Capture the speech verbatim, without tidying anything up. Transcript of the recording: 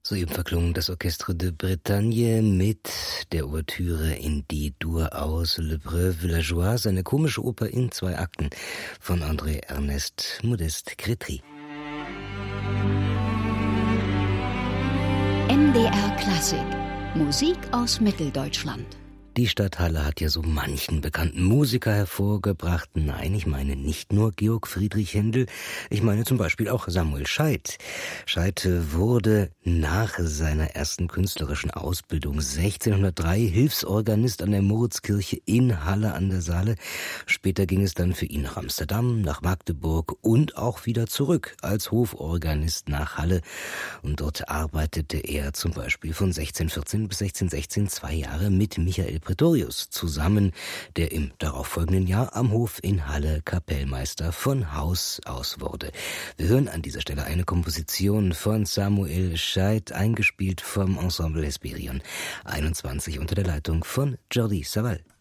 Soeben verklungen das Orchestre de Bretagne mit der Ouvertüre in D-Dur aus Le Preuve Villageoise, eine komische Oper in zwei Akten von André Ernest Modeste Crétry. M D R Klassik. Musik aus Mitteldeutschland. Die Stadt Halle hat ja so manchen bekannten Musiker hervorgebracht. Nein, ich meine nicht nur Georg Friedrich Händel, ich meine zum Beispiel auch Samuel Scheidt. Scheidt wurde nach seiner ersten künstlerischen Ausbildung sechzehnhundertdrei Hilfsorganist an der Moritzkirche in Halle an der Saale. Später ging es dann für ihn nach Amsterdam, nach Magdeburg und auch wieder zurück als Hoforganist nach Halle. Und dort arbeitete er zum Beispiel von sechzehnhundertvierzehn bis sechzehnhundertsechzehn zwei Jahre mit Michael Pretorius zusammen, der im darauffolgenden Jahr am Hof in Halle Kapellmeister von Haus aus wurde. Wir hören an dieser Stelle eine Komposition von Samuel Scheidt, eingespielt vom Ensemble Hesperion einundzwanzig unter der Leitung von Jordi Savall.